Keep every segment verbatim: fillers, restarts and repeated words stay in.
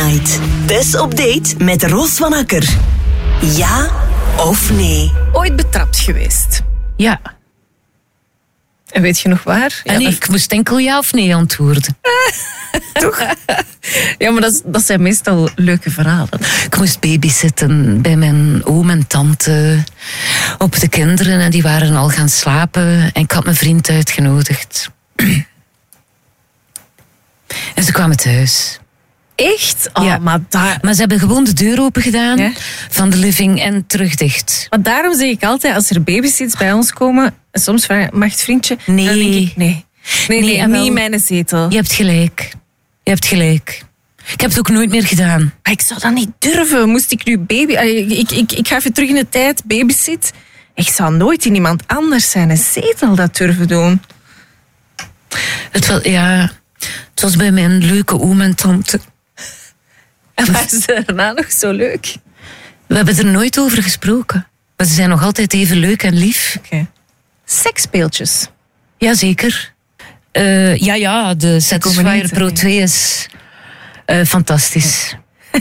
Night. Dus op date met Roos van Akker. Ja of nee? Ooit betrapt geweest? Ja. En weet je nog waar? En ja, ik dat... moest enkel ja of nee antwoorden. Toch? Ja, maar dat, dat zijn meestal leuke verhalen. Ik moest babysitten bij mijn oom en tante op de kinderen en die waren al gaan slapen en ik had mijn vriend uitgenodigd. En ze kwamen thuis. Echt? Oh, Ja. maar, daar... Maar ze hebben gewoon de deur open gedaan Ja? van de living en terug dicht. maar daarom zeg ik altijd, als er babysits bij ons komen, en soms vragen, mag het vriendje? Nee. Dan denk ik, nee. Nee, nee, Nee, en wel- niet mijn zetel. Je hebt gelijk. Je hebt gelijk. Ik heb het ook nooit meer gedaan. Maar ik zou dat niet durven. Moest ik nu baby... Allee, Ik, ik, ik ga even terug in de tijd, babysit. Ik zou nooit in iemand anders zijn een zetel dat durven doen. Het was, ja, het was bij mijn leuke oom en tante. En was ze daarna nog zo leuk? We hebben er nooit over gesproken. Maar ze zijn nog altijd even leuk en lief. Okay. Seksspeeltjes. Jazeker. Uh, ja, ja, de Satisfyer niet, Pro hè? twee is uh, fantastisch.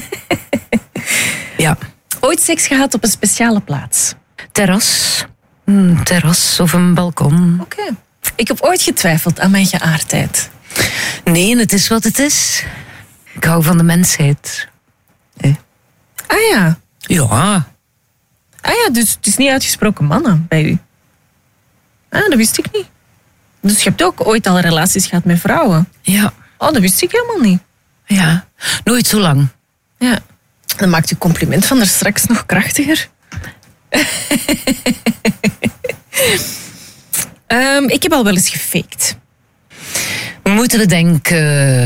Ja. Ooit seks gehad op een speciale plaats? Terras. Hmm, terras of een balkon. Oké. Okay. Ik heb ooit getwijfeld aan mijn geaardheid. Nee, het is wat het is. Ik hou van de mensheid. Eh. Ah ja. Ja. Ah ja, dus het is niet uitgesproken mannen bij u. Ah, dat wist ik niet. Dus je hebt ook ooit al relaties gehad met vrouwen? Ja. Oh, dat wist ik helemaal niet. Ja. Nooit zo lang. Ja. Dan maakt uw compliment van er straks nog krachtiger. um, ik heb al wel eens gefaked. Moeten we denken...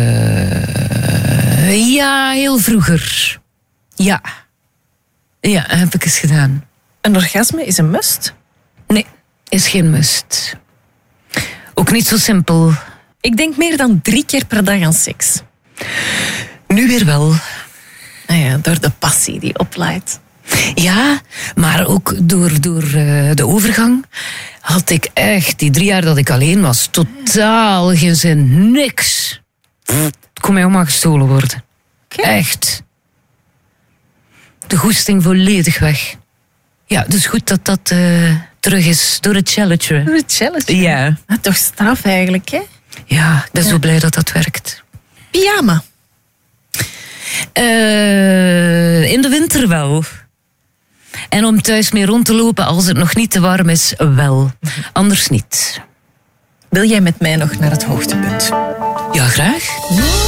Ja, heel vroeger. Ja. Ja, heb ik eens gedaan. Een orgasme is een must? Nee, is geen must. Ook niet zo simpel. Ik denk meer dan drie keer per dag aan seks. Nu weer wel. Nou ja, door de passie die opleidt. Ja, maar ook door, door uh, de overgang had ik echt, die drie jaar dat ik alleen was, totaal geen zin. Niks. Het kon mij allemaal gestolen worden. Okay. Echt. De goesting volledig weg. Ja, dus goed dat dat uh, terug is door het challenger. Door het challenger? Ja. Ah, toch straf eigenlijk, hè? Ja, ik ben ja. zo blij dat dat werkt. Pyjama? Uh, in de winter wel. En om thuis mee rond te lopen als het nog niet te warm is, wel. Anders niet. Wil jij met mij nog naar het hoogtepunt? Ja, graag.